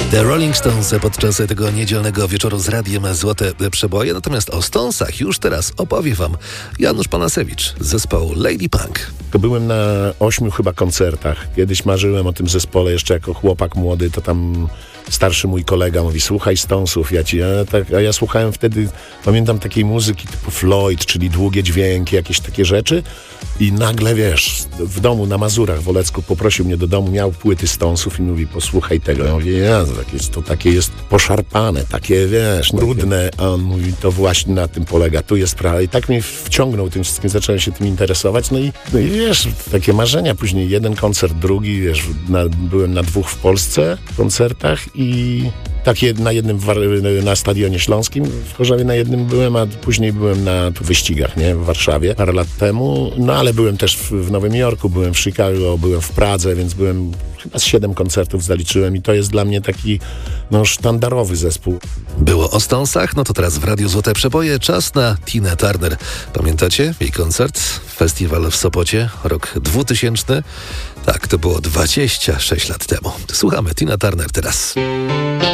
The Rolling Stones podczas tego niedzielnego wieczoru z Radiem Złote Przeboje. Natomiast o Stonesach już teraz opowie wam Janusz Panasewicz z zespołu Lady Punk. Byłem na 8 chyba koncertach. Kiedyś marzyłem o tym zespole jeszcze jako chłopak młody, to tam starszy mój kolega mówi, słuchaj Stonesów, a ja słuchałem wtedy, pamiętam takiej muzyki typu Floyd, czyli długie dźwięki, jakieś takie rzeczy i nagle, wiesz, w domu na Mazurach w Olecku poprosił mnie do domu, miał płyty Stonesów i mówi, posłuchaj tego. Ja mówię, to takie jest poszarpane, takie, wiesz, brudne, a on mówi, to właśnie na tym polega, tu jest prawda. I tak mnie wciągnął tym wszystkim, zacząłem się tym interesować, no i wiesz, takie marzenia, później jeden koncert, drugi, wiesz, byłem na 2 w Polsce koncertach i takie na jednym na Stadionie Śląskim w Chorzowie na jednym byłem, a później byłem na wyścigach, nie, w Warszawie parę lat temu, no ale byłem też w Nowym Jorku, byłem w Chicago, byłem w Pradze, więc byłem chyba z 7 koncertów zaliczyłem i to jest dla mnie taki sztandarowy zespół. Było o Stonesach, no to teraz w Radiu Złote Przeboje czas na Tinę Turner. Pamiętacie jej koncert? Festiwal w Sopocie, rok 2000. Tak, to było 26 lat temu. Słuchamy Tina Turner teraz.